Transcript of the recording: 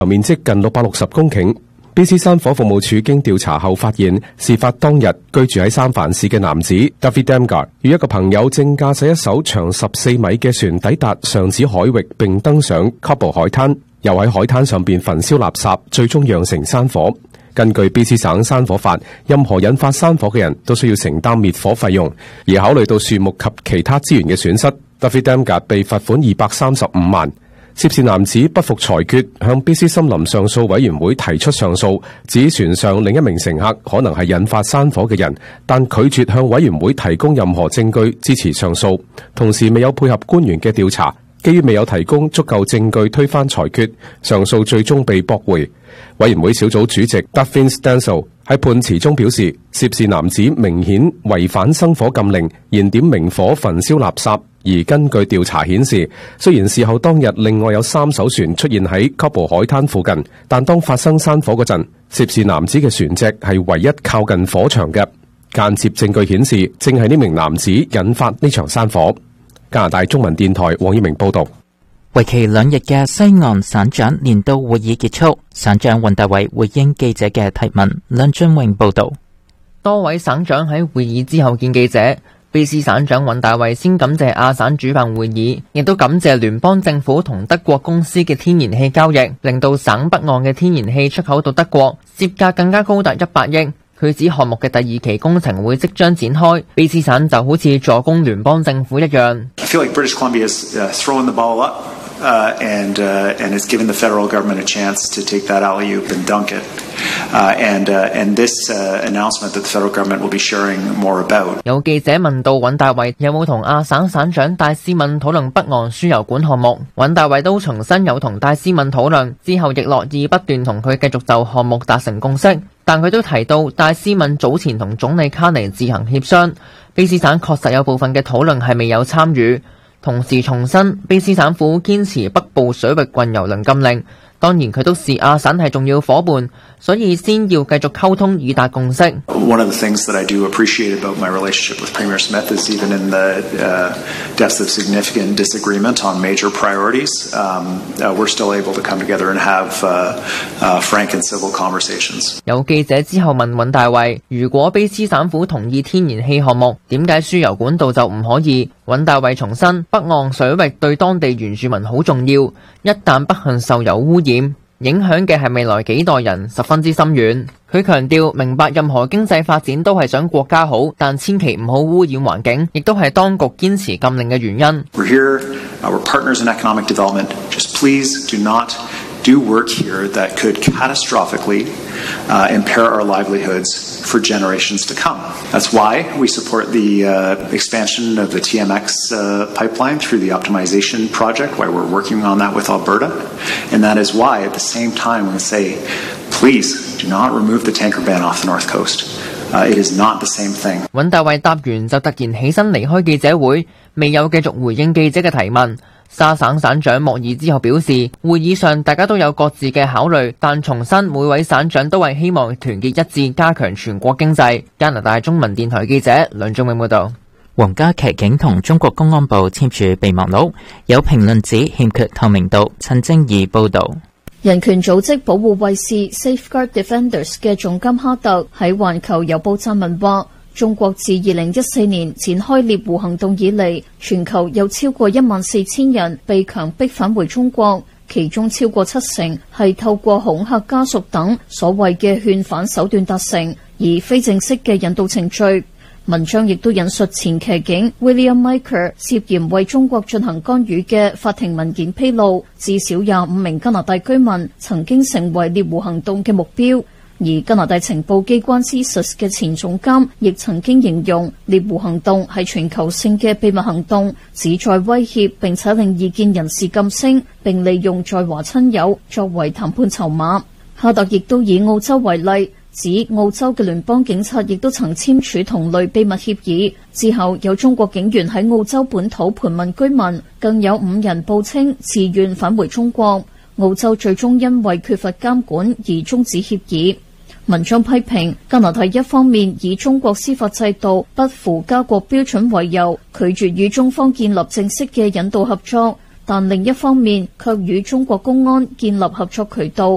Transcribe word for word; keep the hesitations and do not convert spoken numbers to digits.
面積近六百六十公頃。B C 山火服務處經調查後發現，事發當日居住喺三藩市嘅男子 David Damgard 與一個朋友正駕駛一艘長十四米嘅船抵達上址海域，並登上 Cabo 海灘，又喺海灘上邊焚燒垃圾，最終釀成山火。根據 B C 省山火法，任何引發山火嘅人都需要承擔滅火費用，而考慮到樹木及其他資源嘅損失， David Damgard 被罰款二百三十五萬。涉事男子不服裁決，向 B C 森林上訴委員會提出上訴，指船上另一名乘客可能係引發山火嘅人，但拒絕向委員會提供任何證據支持上訴，同時未有配合官員嘅調查，基於未有提供足夠證據推翻裁決，上訴最終被駁回。委員會小組主席 Dafin Stencil 喺判詞中表示，涉事男子明顯違反生火禁令，燃點明火焚燒垃圾。而根據調查顯示，雖然事後當日另外有三艘船出現喺 Cabo 海灘附近，但當發生山火嗰陣，涉事男子嘅船隻係唯一靠近火場嘅。間接證據顯示，正係呢名男子引發呢場山火。加拿大中文電台黃以明報導。 為期兩日嘅西岸省長年度會議結束，省長尹大偉回應記者嘅提問。梁俊榮報導。 多位省長喺會議之後見記者。B C 省長尹大偉先感謝亞省主辦會議，亦都感謝聯邦政府同德國公司嘅天然氣交易，令到省北岸嘅天然氣出口到德國，折價更加高達一百億。佢指項目嘅第二期工程會即將展開， B C 省就好似助攻聯邦政府一樣。 I feel like British Columbia is uh, throwing the ball up, uh, and uh, and it's giving the federal government a chance to take that alley-oop and dunk it. Uh, and uh, and this uh, announcement that the federal government will be sharing more about. 有記者問到尹大偉有冇同亞省省長戴斯敏討論北岸輸油管項目，尹大偉都重申有同戴斯敏討論，之後亦樂意不斷同佢繼續就項目達成共識。但佢都提到戴斯敏早前同總理卡尼自行協商，B C 省確實有部分嘅討論係未有參與。同時重申 B C 省府堅持北部水域運油輪禁令。當然佢都視亞省係重要伙伴，所以先要繼續溝通以達共識。 One of the things that I do appreciate about my relationship with Premier Smith is even in the uh, depths of significant disagreement on major priorities, um, uh, we're still able to come together and have uh, uh, frank and civil conversations. 有記者之後問尹大偉，如果 B C 省府同意天然氣項目，點解輸油管道就唔可以？尹大偉重申，北岸水域對當地原住民好重要，一旦不幸受有污染，影響嘅係未來幾代人，十分之深遠。佢強調，明白任何經濟發展都係想國家好，但千祈唔好污染環境，亦都係當局堅持禁令嘅原因。 We're here, uh, we're partners in economic development. Just please do not do work here that could catastrophically uh, impair our livelihoods for generations to come. That's why we support the uh, expansion of the T M X uh, pipeline through the optimization project, why we're working on that with Alberta. And that is why at the same time we say, please do not remove the tanker ban off the North Coast. Uh, it is not the same thing. 尹大偉答完就突然起身離開記者會，未有繼續回應記者嘅提問。沙省省長莫爾之後表示，會議上大家都有各自嘅考慮，但重申每位省長都係希望團結一致，加強全國經濟。加拿大中文電台記者梁仲永報道。 皇家騎警同中國公安部簽署備忘錄，有評論指欠缺透明度。陳正義報道。 人權組織保護衛士 Safeguard Defenders 嘅總監哈特喺環球郵報撰文話，中國自二零一四年展開獵狐行動以嚟，全球有超過一萬四千人被強迫返回中國，其中超過七成係透過恐嚇家屬等所謂嘅勸返手段達成，而非正式嘅引渡程序。文章亦都引述前騎警 William Miker 涉嫌為中國進行干預嘅法庭文件披露，至少廿五名加拿大居民曾經成為獵狐行動嘅目標。而加拿大情報機關 C S I S 嘅前總監亦曾經形容獵狐行動係全球性嘅秘密行動，旨在威脅並且令異見人士噤聲，並利用在華親友作為談判籌碼。哈特亦都以澳洲為例，指澳洲嘅聯邦警察亦都曾簽署同類秘密協議，之後有中國警員喺澳洲本土盤問居民，更有五人報稱自願返回中國。澳洲最終因為缺乏監管而終止協議。文章批評加拿大一方面以中國司法制度不符加國標準為由，拒絕與中方建立正式嘅引渡合作，但另一方面卻與中國公安建立合作渠道。